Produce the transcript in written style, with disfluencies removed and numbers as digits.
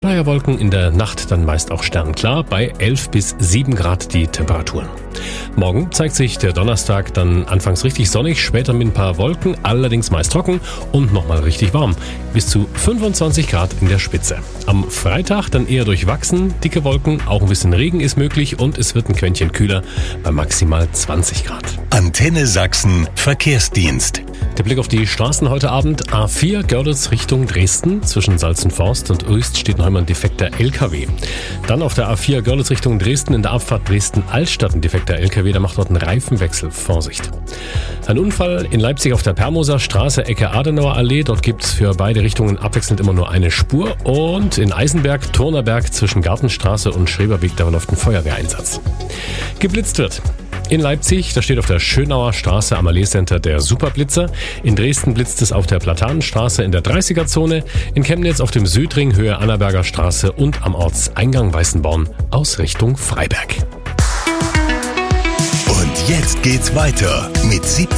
paar eher Wolken, in der Nacht dann meist auch sternenklar, bei 11 bis 7 Grad die Temperaturen. Morgen zeigt sich der Donnerstag dann anfangs richtig sonnig, später mit ein paar Wolken, allerdings meist trocken und nochmal richtig warm. Bis zu 25 Grad in der Spitze. Am Freitag dann eher durchwachsen, dicke Wolken, auch ein bisschen Regen ist möglich und es wird ein Quäntchen kühler bei maximal 20 Grad. Antenne Sachsen Verkehrsdienst. Der Blick auf die Straßen heute Abend. A4 Görlitz Richtung Dresden. Zwischen Salzenforst und Oest steht noch einmal ein defekter LKW. Dann auf der A4 Görlitz Richtung Dresden in der Abfahrt Dresden-Altstadt ein defekter LKW. Der macht dort einen Reifenwechsel. Vorsicht. Ein Unfall in Leipzig auf der Permoser Straße, Ecke Adenauer Allee. Dort gibt es für beide Richtungen abwechselnd immer nur eine Spur. Und in Eisenberg, Turnerberg zwischen Gartenstraße und Schreberweg, da läuft ein Feuerwehreinsatz. Geblitzt wird. In Leipzig, da steht auf der Schönauer Straße am Allee-Center der Superblitzer. In Dresden blitzt es auf der Platanenstraße in der 30er-Zone. In Chemnitz auf dem Südring Höhe Annaberger Straße und am Ortseingang Weißenborn aus Richtung Freiberg. Und jetzt geht's weiter mit 17